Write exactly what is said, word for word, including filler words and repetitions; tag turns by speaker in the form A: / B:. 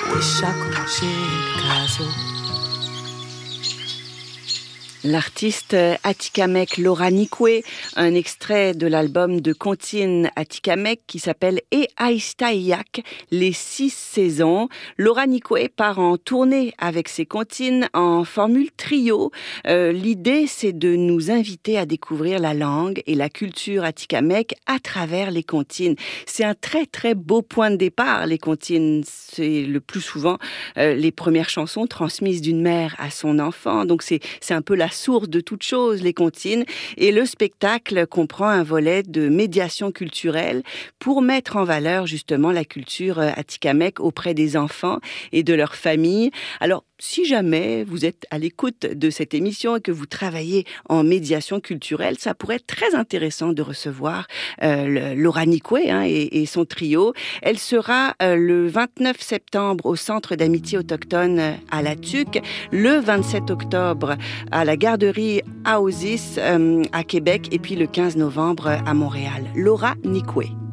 A: L'artiste atikamekw Laura Nikwe, un extrait de l'album de Contine atikamekw qui s'appelle E Aistaiak, les six saisons. Laura Nikwe part en tournée avec ses comptines en formule trio. Euh, l'idée, c'est de nous inviter à découvrir la langue et la culture atikamekw à travers les comptines. C'est un très très beau point de départ, les comptines. C'est le plus souvent euh, les premières chansons transmises d'une mère à son enfant. Donc c'est, c'est un peu la source de toute chose, les comptines. Et le spectacle comprend un volet de médiation culturelle pour mettre en valeur justement la culture atikamekw auprès des enfants et de leurs familles. Alors, si jamais vous êtes à l'écoute de cette émission et que vous travaillez en médiation culturelle, ça pourrait être très intéressant de recevoir euh, Laura Nikwe hein, et, et son trio. Elle sera euh, le vingt-neuf septembre au Centre d'amitié autochtone à La Tuque, le vingt-sept octobre à la garderie Aosis euh, à Québec et puis le quinze novembre à Montréal. Laura Nikwe.